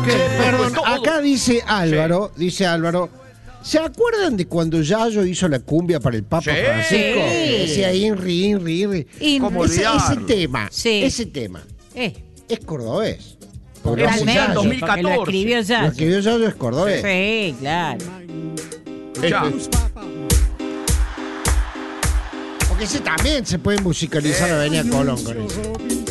Perdón, todo. acá dice Álvaro, ¿se acuerdan de cuando Yayo hizo la cumbia para el Papa Sí. Francisco? Sí. Decía Inri, Inri, Inri. ¿Cómo Ese olvidarlo? tema, Sí. ese tema es cordobés. Porque Es lo hace mundial Yayo. 2000. porque lo 2014. escribió Lo ya. escribió Yayo es cordobés. Sí, claro. Ya. Porque ese también se puede musicalizar a Avenida Colón con eso.